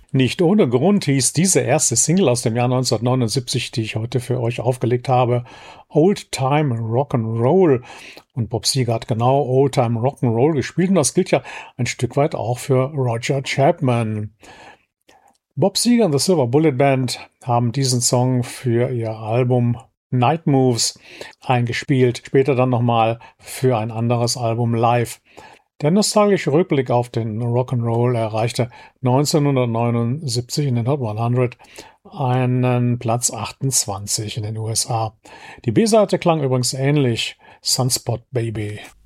Nicht ohne Grund hieß diese erste Single aus dem Jahr 1979, die ich heute für euch aufgelegt habe, Old Time Rock'n'Roll. Und Bob Seger hat genau Old Time Rock'n'Roll gespielt und das gilt ja ein Stück weit auch für Roger Chapman. Bob Seger und the Silver Bullet Band haben diesen Song für ihr Album Night Moves eingespielt, später dann nochmal für ein anderes Album live. Der nostalgische Rückblick auf den Rock'n'Roll erreichte 1979 in den Hot 100 einen Platz 28 in den USA. Die B-Seite klang übrigens ähnlich, Sunspot Baby.